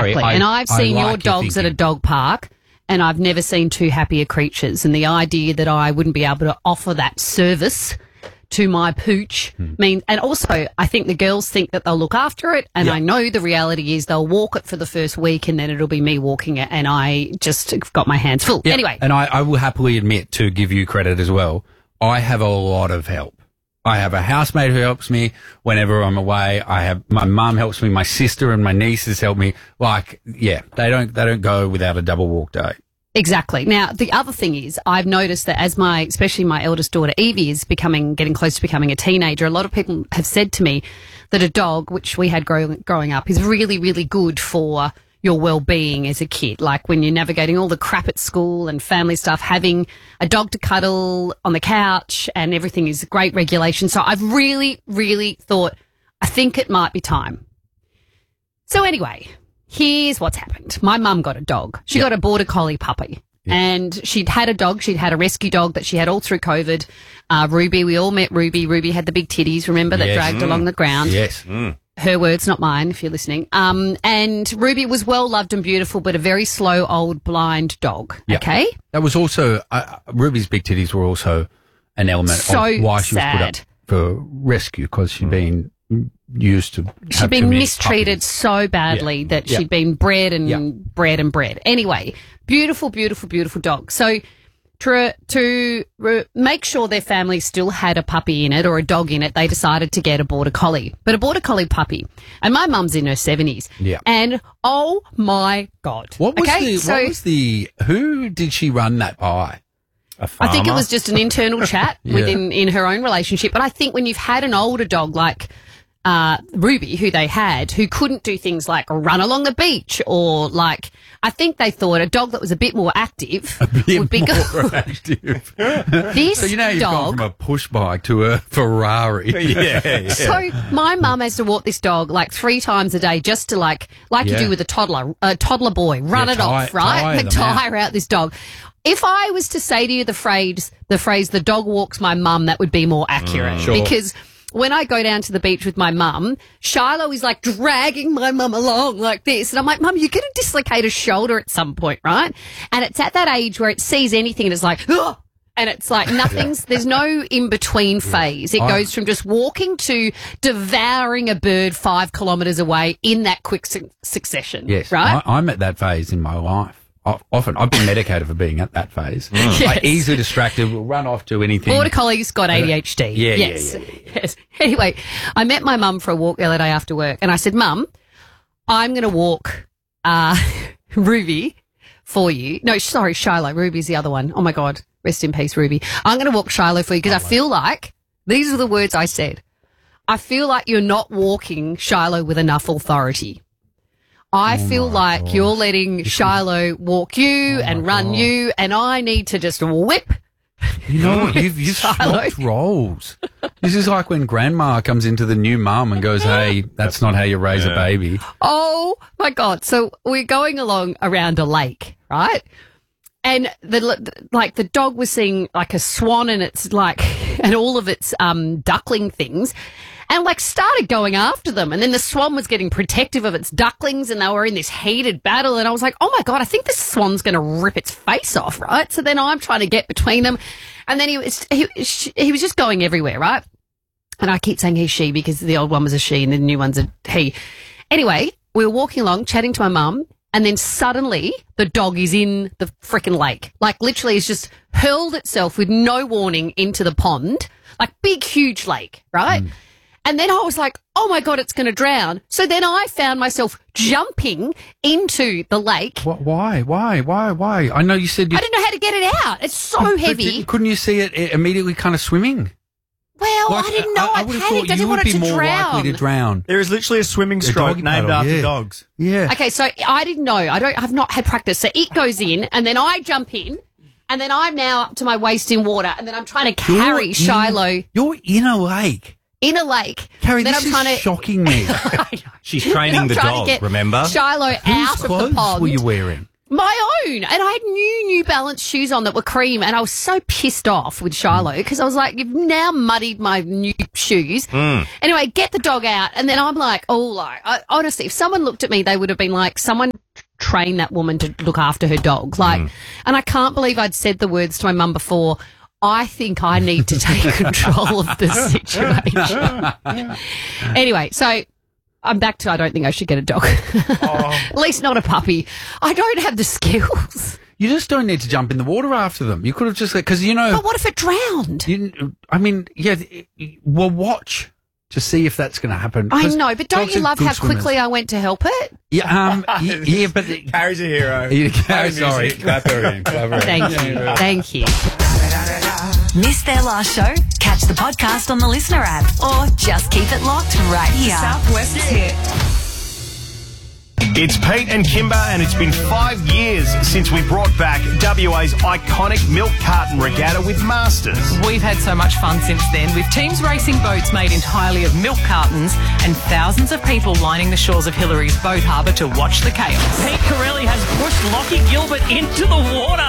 Exactly. Sorry, and I've seen like your dogs at a dog park, and I've never seen two happier creatures. And the idea that I wouldn't be able to offer that service to my pooch means, and also I think the girls think that they'll look after it, and I know the reality is they'll walk it for the first week, and then it'll be me walking it, and I just got my hands full. Yeah. Anyway. And I will happily admit, to give you credit as well, I have a lot of help. I have a housemate who helps me whenever I'm away. I have my mum helps me, my sister and my nieces help me. Like, yeah, they don't go without a double walk day. Exactly. Now, the other thing is, I've noticed that as especially my eldest daughter Evie is getting close to becoming a teenager, a lot of people have said to me that a dog, which we had growing up, is really, really good for your well-being as a kid. Like when you're navigating all the crap at school and family stuff, having a dog to cuddle on the couch and everything is great regulation. So I've really, really thought, I think it might be time. So anyway, here's what's happened. My mum got a dog. She got a border collie puppy. Yep. And she'd had a dog. She'd had a rescue dog that she had all through COVID. Ruby, we all met Ruby. Ruby had the big titties, remember, that dragged along the ground. Yes. Her words, not mine, if you're listening. And Ruby was well loved and beautiful, but a very slow, old, blind dog. Yep. Okay? That was also, Ruby's big titties were also an element of why she was put up for rescue, because she'd been used to. She'd been mistreated so badly that she'd been bred and bred and bred. Anyway, beautiful, beautiful, beautiful dog. So to make sure their family still had a puppy in it or a dog in it, they decided to get a border collie, but a border collie puppy. And my mum's in her 70s. Yeah. And oh my God. Who did she run that by? I think it was just an internal chat in her own relationship. But I think when you've had an older dog like Ruby, who they had, who couldn't do things like run along the beach or like, I think they thought a dog that was a bit more active would be good. Active. This so you know you've gone from a push bike to a Ferrari. Yeah. So my mum has to walk this dog like 3 times a day just to like you do with a toddler boy, run it off, right? Tire out this dog. If I was to say to you the phrase the dog walks my mum, that would be more accurate. Sure. Because when I go down to the beach with my mum, Shiloh is like dragging my mum along like this. And I'm like, Mum, you're going to dislocate a shoulder at some point, right? And it's at that age where it sees anything and it's like, oh! And it's like there's no in-between phase. It goes from just walking to devouring a bird 5 kilometres away in that quick succession. Yes. Right? I'm at that phase in my life. Often I've been medicated for being at that phase. Yes. Like easily distracted, will run off to anything. Border Collie's got ADHD. Yes. Anyway, I met my mum for a walk the other day after work, and I said, Mum, I'm going to walk Ruby for you. No, sorry, Shiloh. Ruby's the other one. Oh, my God. Rest in peace, Ruby. I'm going to walk Shiloh for you because I feel like, these are the words I said, I feel like you're not walking Shiloh with enough authority. I feel like you're letting Shiloh walk you and run you, and I need to just whip. You know what? You've swapped roles. This is like when grandma comes into the new mum and goes, hey, that's not how you raise a baby. Oh, my God. So we're going along around a lake, right? And the dog was seeing like a swan and and all of its duckling things. And started going after them. And then the swan was getting protective of its ducklings and they were in this heated battle. And I was like, oh my God, I think this swan's going to rip its face off, right? So then I'm trying to get between them. And then he was just going everywhere, right? And I keep saying he, she, because the old one was a she and the new one's a he. Anyway, we were walking along, chatting to my mum. And then suddenly the dog is in the frickin' lake. Like literally it's just hurled itself with no warning into the pond. Like big, huge lake, right? And then I was like, oh, my God, it's going to drown. So then I found myself jumping into the lake. Why? I know you said I didn't know how to get it out. It's so heavy. Couldn't you see it immediately kind of swimming? Well, I didn't know. I panicked. I didn't want it to drown. You would be more likely to drown. There is literally a swimming stroke named after dogs. Yeah. Okay, so I didn't know. I've not had practice. So it goes in, and then I jump in, and then I'm now up to my waist in water, and then I'm trying to carry Shiloh. You're in a lake. In a lake. Carrie, then this I'm is shocking me. She's training the dog, remember? Shiloh out of the pond. Whose clothes were you wearing? My own. And I had New Balance shoes on that were cream, and I was so pissed off with Shiloh because I was like, you've now muddied my new shoes. Anyway, get the dog out, and then I'm like, honestly, if someone looked at me, they would have been like, someone train that woman to look after her dog. And I can't believe I'd said the words to my mum before, I think I need to take control of the situation. Anyway, so I'm back to I don't think I should get a dog. At least not a puppy. I don't have the skills. You just don't need to jump in the water after them. You could have just, because But what if it drowned? We'll watch to see if that's going to happen. I know, but don't you love how quickly I went to help it? Yeah, but Carrie's a hero. Sorry. Clap her in. Thank you. Missed their last show? Catch the podcast on the Listener app or just keep it locked right here. Southwest Hit. It's Pete and Kimber, and it's been 5 years since we brought back WA's iconic milk carton regatta with Masters. We've had so much fun since then, with teams racing boats made entirely of milk cartons and thousands of people lining the shores of Hillary's boat harbour to watch the chaos. Pete Corelli has pushed Lockie Gilbert into the water.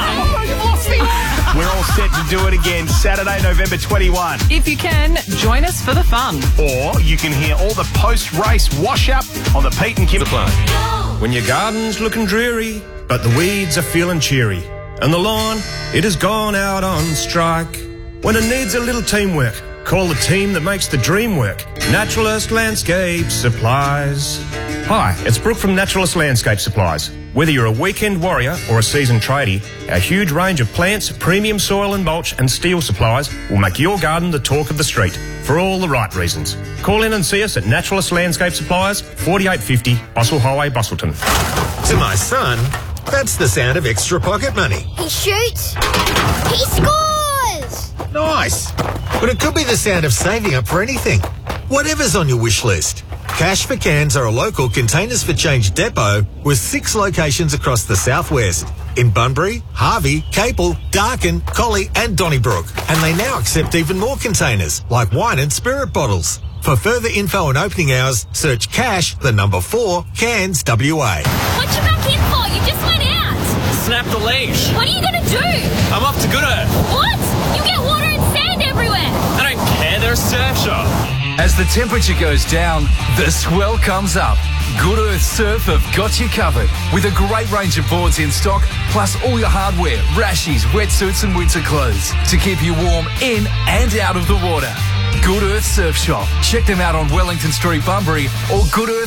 We're all set to do it again Saturday, November 21. If you can, join us for the fun. Or you can hear all the post-race wash-up on the Pete and Kimber. When your garden's looking dreary, but the weeds are feeling cheery, and the lawn, it has gone out on strike. When it needs a little teamwork, call the team that makes the dream work. Naturalist Landscape Supplies. Hi, it's Brooke from Naturalist Landscape Supplies. Whether you're a weekend warrior or a seasoned tradie, our huge range of plants, premium soil and mulch and steel supplies will make your garden the talk of the street for all the right reasons. Call in and see us at Naturalist Landscape Supplies, 4850 Bustle Highway, Bustleton. To my son, that's the sound of extra pocket money. He shoots. He scores! Nice. But it could be the sound of saving up for anything. Whatever's on your wish list. Cash for Cans are a local Containers for Change depot with 6 locations across the southwest. In Bunbury, Harvey, Capel, Darkin, Collie and Donnybrook. And they now accept even more containers, like wine and spirit bottles. For further info and opening hours, search Cash, the number 4, Cans WA. What you back in for? You just went out. Snap the leash. What are you going to do? I'm off to Good Earth. What? You get water and sand everywhere. I don't care, they're a surf shop. As the temperature goes down, the swell comes up. Good Earth Surf have got you covered with a great range of boards in stock, plus all your hardware, rashies, wetsuits and winter clothes to keep you warm in and out of the water. Good Earth Surf Shop. Check them out on Wellington Street, Bunbury or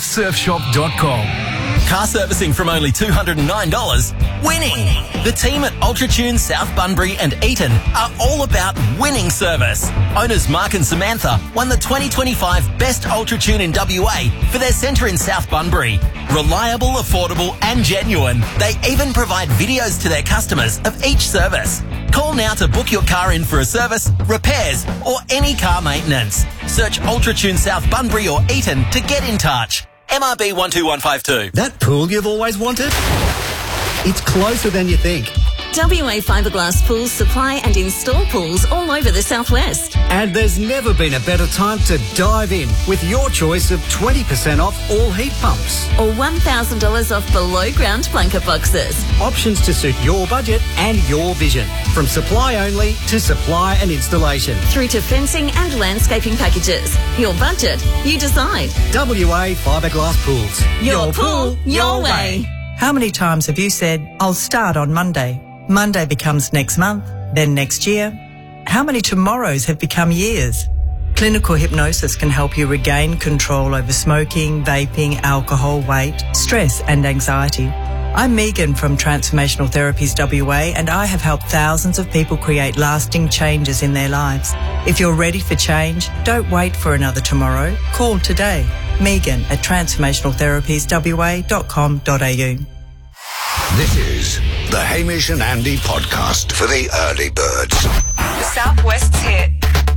goodearthsurfshop.com. Car servicing from only $209. Winning! The team at UltraTune, South Bunbury and Eaton are all about winning service. Owners Mark and Samantha won the 2025 Best UltraTune in WA for their centre in South Bunbury. Reliable, affordable and genuine. They even provide videos to their customers of each service. Call now to book your car in for a service, repairs or any car maintenance. Search UltraTune South Bunbury or Eaton to get in touch. MRB 12152. That pool you've always wanted? It's closer than you think. WA Fiberglass Pools supply and install pools all over the southwest. And there's never been a better time to dive in with your choice of 20% off all heat pumps. Or $1,000 off below ground blanket boxes. Options to suit your budget and your vision. From supply only to supply and installation. Through to fencing and landscaping packages. Your budget, you decide. WA Fiberglass Pools. Your pool, your way. How many times have you said, I'll start on Monday? Monday becomes next month, then next year. How many tomorrows have become years? Clinical hypnosis can help you regain control over smoking, vaping, alcohol, weight, stress and anxiety. I'm Megan from Transformational Therapies WA and I have helped thousands of people create lasting changes in their lives. If you're ready for change, don't wait for another tomorrow. Call today. Megan at transformationaltherapieswa.com.au. This is the Hamish and Andy podcast for the early birds. Southwest's Hit.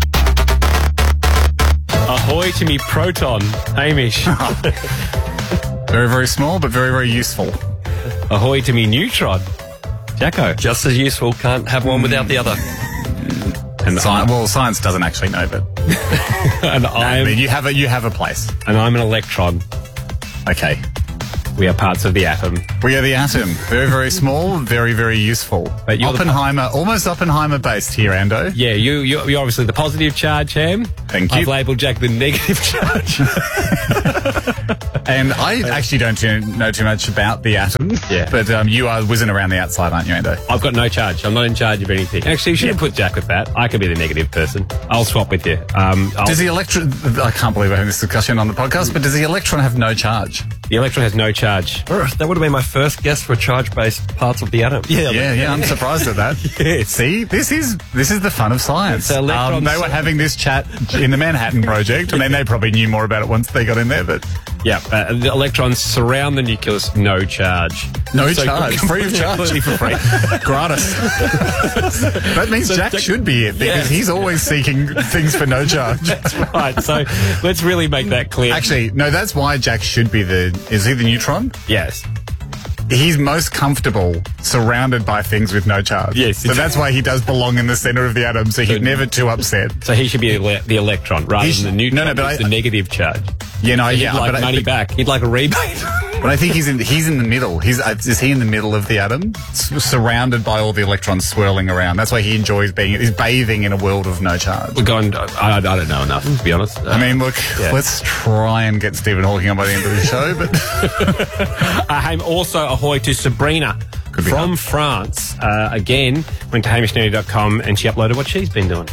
Ahoy to me Proton, Hamish. Very, very small, but very, very useful. Ahoy to me Neutron, Jacko. Just as useful, can't have one without the other. And science doesn't actually know, but and you have a place. And I'm an electron. Okay. We are parts of the atom. We are the atom. Very, very small, very, very useful. But you're almost Oppenheimer-based here, Ando. Yeah, you're obviously the positive charge, Ham. Thank you. I've labelled Jack the negative charge. And I actually don't know too much about the atom. Yeah. But you are whizzing around the outside, aren't you, Ando? I've got no charge. I'm not in charge of anything. Actually, you shouldn't put Jack with that. I can be the negative person. I'll swap with you. Does the electron... I can't believe we're having this discussion on the podcast, but does the electron have no charge? The electron has no charge. That would have been my first guess for charge-based parts of the atom. Yeah, I'm surprised at that. Yes. See, this is the fun of science. So They were having this chat in the Manhattan Project. I mean, they probably knew more about it once they got in there, but... Yeah, the electrons surround the nucleus, no charge. No charge, free of charge. Completely for free. Gratis. That means Jack should be it, because he's always seeking things for no charge. That's right. So let's really make that clear. Actually, no, that's why Jack should be is he the neutron? Yes. He's most comfortable surrounded by things with no charge. Yes. So that's why he does belong in the center of the atom, so he's never too upset. So he should be the electron rather than the neutron. But the negative charge. Yeah, no, so he'd like money back. He'd like a rebate. But I think he's in the middle. Is he in the middle of the atom, surrounded by all the electrons swirling around? That's why he enjoys he's bathing in a world of no charge. We're going. I don't know enough, to be honest. I mean, look, let's try and get Stephen Hawking on by the end of the show. But also ahoy to Sabrina from France. Again, went to hamishnetty.com and she uploaded what she's been doing.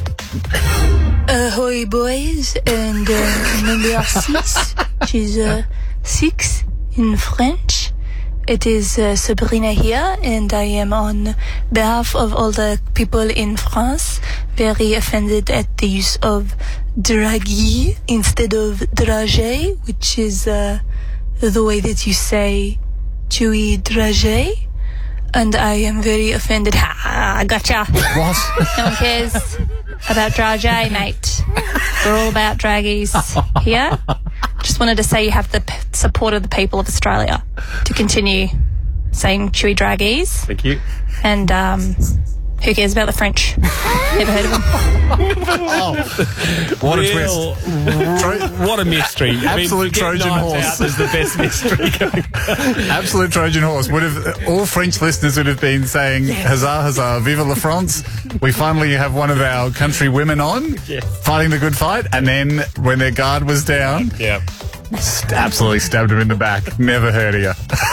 Ahoy, boys, and number 6. She's 6 in French. It is Sabrina here, and I am on behalf of all the people in France very offended at the use of dragy instead of dragé, which is the way that you say chewy dragé. And I am very offended. Ha! Gotcha. What? No one cares about dragé, mate. We're all about draggies here. Just wanted to say you have the support of the people of Australia to continue saying chewy draggies. Thank you. And who cares about the French? Never heard of them. What a twist. What a mystery. Absolute Trojan horse. Is the best mystery going. Absolute Trojan horse. All French listeners would have been saying, huzzah, huzzah, vive la France. We finally have one of our country women on, fighting the good fight. And then when their guard was down, absolutely stabbed him in the back. Never heard of you.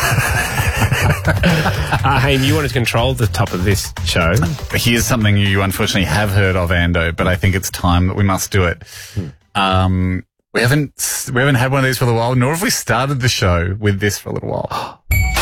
Hey, you want to control the top of this show? Here's something you unfortunately have heard of, Ando, but I think it's time that we must do it. We haven't had one of these for a little while, nor have we started the show with this for a little while.